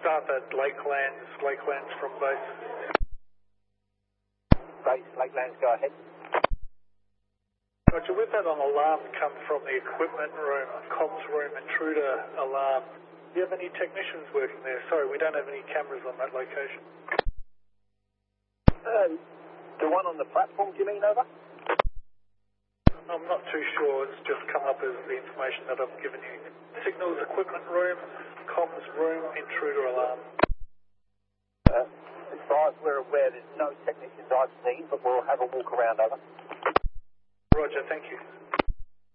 Start at Lakelands from base. Base, Lakelands, go ahead. Roger, we've had an alarm come from the equipment room, comms room, intruder alarm. Do you have any technicians working there? Sorry, we don't have any cameras on that location. The one on the platform, do you mean, over? I'm not too sure. It's just come up as the information that I've given you. Signals, equipment room, comms room, intruder alarm. As far as we're aware, there's no technicians I've seen, but we'll have a walk around, over. Roger, thank you.